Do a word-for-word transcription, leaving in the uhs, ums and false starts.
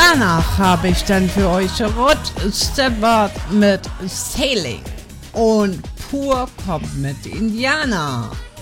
danach habe ich dann für euch Rod Stewart mit Sailing. Und Pur kommt mit Indianer.